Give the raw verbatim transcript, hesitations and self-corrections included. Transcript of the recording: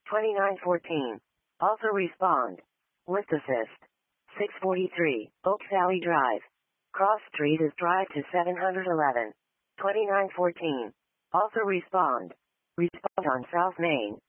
twenty-nine fourteen. Also respond. With assist. six forty-three. Oak Valley Drive. Cross Street is drive to seven eleven. twenty-nine fourteen. Also respond. Respond on South Main.